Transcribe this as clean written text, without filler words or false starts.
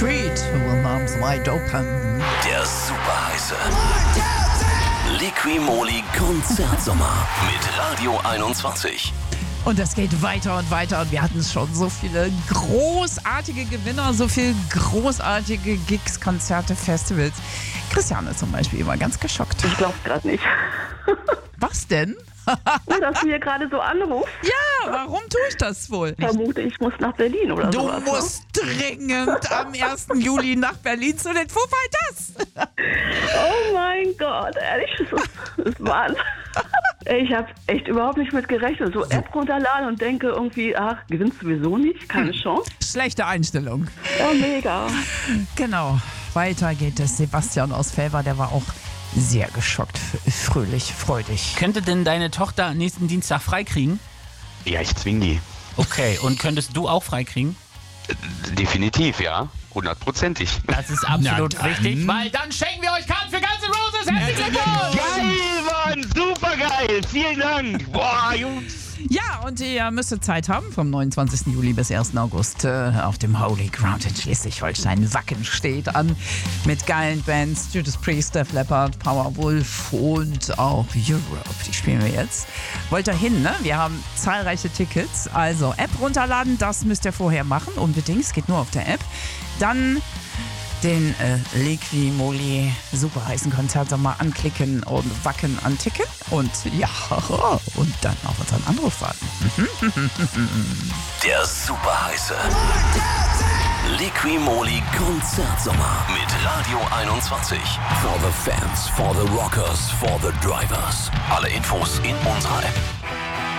Street with arms wide open. Der superheiße Liqui-Moly Konzertsommer mit Radio 21. Und es geht weiter und weiter und wir hatten schon so viele großartige Gewinner, so viele großartige Gigs, Konzerte, Festivals. Christiane zum Beispiel war ganz geschockt. Ich glaub's gerade nicht. Was denn? Dass du hier gerade so anrufst. Ja, warum tue ich das wohl? Ich vermute, ich muss nach Berlin oder so. Du musst dringend am 1. Juli nach Berlin zu den Foo Fighters. Oh mein Gott, ehrlich, das ist Wahnsinn. Ich habe echt überhaupt nicht mit gerechnet. So App runterladen und denke irgendwie, ach, gewinnst sowieso nicht, keine Chance. Schlechte Einstellung. Ja, mega. Genau, weiter geht es. Sebastian aus Felver, der war auch sehr geschockt, fröhlich, freudig. Könnte denn deine Tochter nächsten Dienstag freikriegen? Ja, ich zwing die. Okay, und könntest du auch freikriegen? Definitiv, ja. 100%ig. Das ist absolut Na dann. richtig, weil dann schenken wir euch Karten für Guns N' Roses. Herzlichen Glückwunsch! Geil, Mann! Super geil! Vielen Dank! Boah, Jungs! Ja, und ihr müsstet Zeit haben, vom 29. Juli bis 1. August auf dem Holy Ground in Schleswig-Holstein. Wacken steht an mit geilen Bands, Judas Priest, Def Leppard, Powerwolf und auch Europe. Die spielen wir jetzt. Wollt ihr hin, ne? Wir haben zahlreiche Tickets. Also App runterladen, das müsst ihr vorher machen. Unbedingt, es geht nur auf der App. Dann den Liqui-Moly super heißen Konzertsommer anklicken und Wacken anticken und ja, und dann auf unseren Anruf warten. Der superheiße Liqui-Moly Konzertsommer mit Radio 21. For the fans, for the rockers, for the drivers. Alle Infos in unserer App.